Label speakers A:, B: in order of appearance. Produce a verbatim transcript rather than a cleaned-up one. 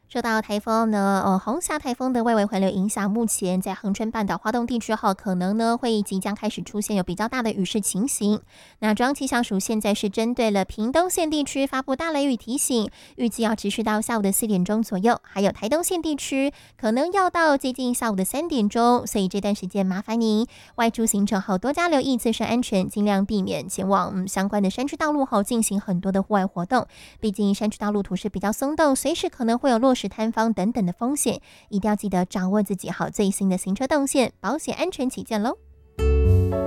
A: 受到台风呢，呃，红霞台风的外围环流影响，目前在恒春半岛、花东地区后，可能呢会即将开始出现有比较大的雨势情形。那中央气象署现在是针对了屏东县地区发布大雷雨提醒，预计要持续到下午的四点钟左右，还有台东县地区可能要到接近下午的三点钟，所以这段时间麻烦您外出行程后多加留意自身安全，尽量避免前往、嗯、相关的山区道路后进行很多的户外活动。毕竟山区道路土势比较松动，随时可能会有落石坍方等等的风险，一定要记得掌握自己好最新的行车动线，保险安全起见喽。